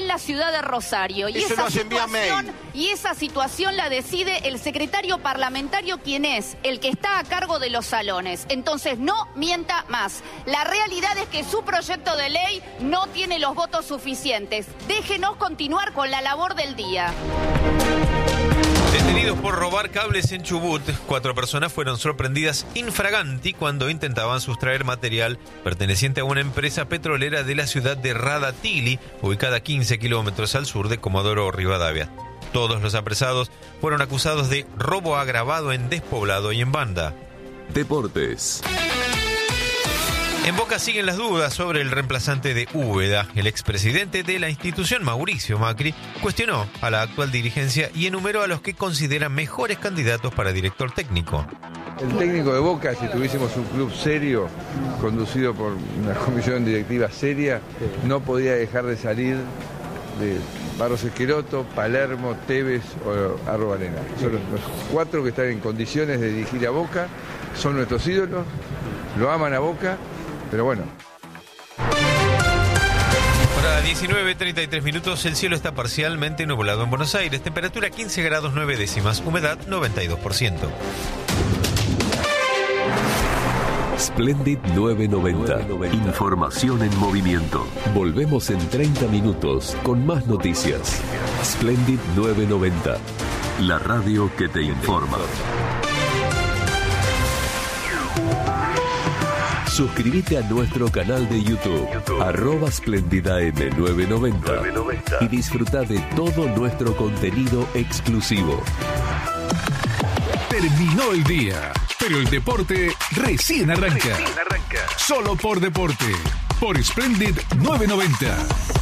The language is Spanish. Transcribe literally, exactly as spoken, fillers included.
la ciudad de Rosario. Y Eso esa no se envía situación, mail. y esa situación la decide el secretario parlamentario, quien es el que está a cargo de los salones. Entonces no mienta más. La realidad es que su proyecto de ley no tiene los votos suficientes. Déjenos continuar con la labor del día. Detenidos por robar cables en Chubut, cuatro personas fueron sorprendidas infraganti cuando intentaban sustraer material perteneciente a una empresa petrolera de la ciudad de Radatili, ubicada a quince kilómetros al sur de Comodoro Rivadavia. Todos los apresados fueron acusados de robo agravado en despoblado y en banda. Deportes. En Boca siguen las dudas sobre el reemplazante de Úbeda. El expresidente de la institución, Mauricio Macri, cuestionó a la actual dirigencia y enumeró a los que considera mejores candidatos para director técnico. El técnico de Boca, si tuviésemos un club serio, conducido por una comisión directiva seria, no podía dejar de salir de Barros Esqueloto, Palermo, Tevez o Arrobalena. Son los, los cuatro que están en condiciones de dirigir a Boca, son nuestros ídolos, lo aman a Boca. Pero bueno. Para diecinueve treinta y tres minutos, el cielo está parcialmente nublado en Buenos Aires. Temperatura quince grados nueve décimas, humedad noventa y dos por ciento. Splendid novecientos noventa. Información en movimiento. Volvemos en treinta minutos con más noticias. Splendid novecientos noventa. La radio que te informa. Suscríbete a nuestro canal de YouTube, YouTube. arroba Splendida M novecientos noventa, y disfruta de todo nuestro contenido exclusivo. Terminó el día, pero el deporte recién arranca. Recién arranca. Solo por deporte, por Splendid novecientos noventa.